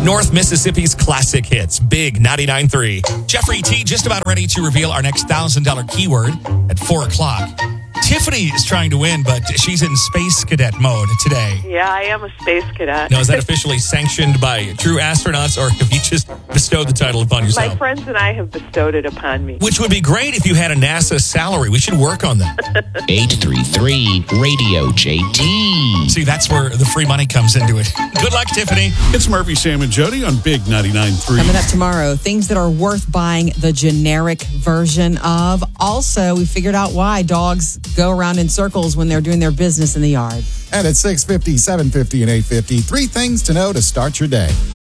North Mississippi's classic hits, Big 99.3. Jeffrey T. just about ready to reveal our next $1,000 keyword at 4 o'clock. Tiffany is trying to win, but she's in space cadet mode today. Yeah, I am a space cadet. Now, is that officially sanctioned by true astronauts, or have you just bestowed the title upon yourself? My friends and I have bestowed it upon me. Which would be great if you had a NASA salary. We should work on that. 833 Radio JT. See, that's where the free money comes into it. Good luck, Tiffany. It's Murphy, Sam, and Jody on Big 99.3. Coming up tomorrow, things that are worth buying the generic version of. Also, we figured out why dogs go around in circles when they're doing their business in the yard. And at 6:50, 7:50, and 8:50, 3 things to know to start your day.